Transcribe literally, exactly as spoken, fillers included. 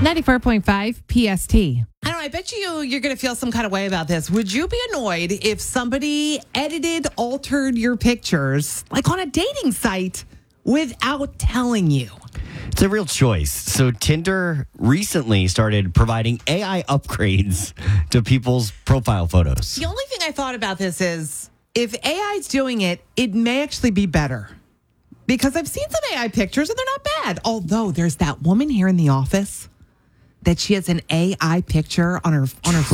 ninety-four point five P S T. I don't know. I bet you you're going to feel some kind of way about this. Would you be annoyed if somebody edited, altered your pictures, like on a dating site, without telling you? It's a real choice. So Tinder recently started providing A I upgrades to people's profile photos. The only thing I thought about this is if A I's doing it, it may actually be better. Because I've seen some A I pictures and they're not bad. Although there's that woman here in the office that she has an A I picture on her on her